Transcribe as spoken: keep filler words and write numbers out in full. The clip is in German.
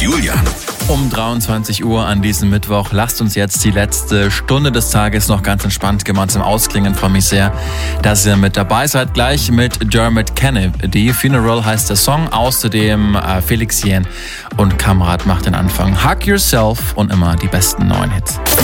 Julian. Um dreiundzwanzig Uhr an diesem Mittwoch. Lasst uns jetzt die letzte Stunde des Tages noch ganz entspannt gemeinsam ausklingen. Freue mich sehr, dass ihr mit dabei seid. Gleich mit Dermot Kennedy. Funeral heißt der Song. Außerdem äh, Felix Jähn und Kamrat macht den Anfang. Hug Yourself und immer die besten neuen Hits.